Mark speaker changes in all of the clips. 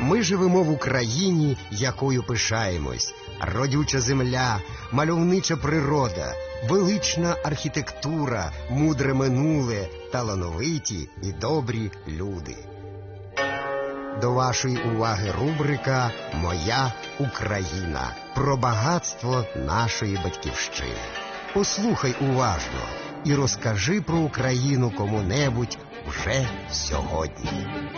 Speaker 1: Ми живемо в Україні, якою пишаємось. Родюча земля, мальовнича природа, велична архітектура, мудре минуле, талановиті і добрі люди. До вашої уваги рубрика «Моя Україна» про багатство нашої батьківщини. Послухай уважно і розкажи про Україну кому-небудь уже сьогодні.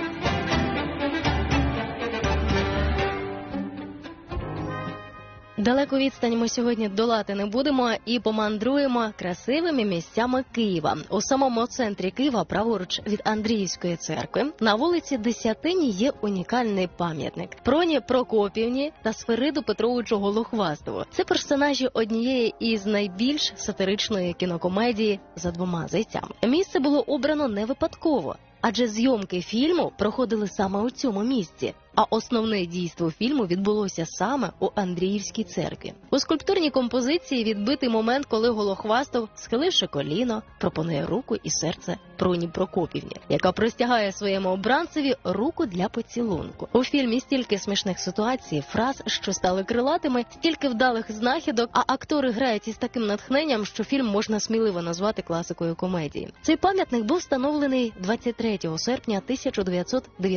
Speaker 2: Далеку відстань ми сьогодні долати не будемо і помандруємо красивими місцями Києва. У самому центрі Києва, праворуч від Андріївської церкви, на вулиці Десятині є унікальний пам'ятник Проні Прокопівні та Сфериду Петровичу Голохвастову. Це персонажі однієї із найбільш сатиричної кінокомедії «За двома зайцями». Місце було обрано не випадково, адже зйомки фільму проходили саме у цьому місці, а основне дійство фільму відбулося саме у Андріївській церкві. У скульптурній композиції відбитий момент, коли Голохвастов, схиливши коліно, пропонує руку і серце Проні Прокопівні, яка простягає своєму обранцеві руку для поцілунку. У фільмі стільки смішних ситуацій, фраз, що стали крилатими, стільки вдалих знахідок, а актори грають із таким натхненням, що фільм можна сміливо назвати класикою комедії. Цей пам'ятник був встановлений 23 серпня 1990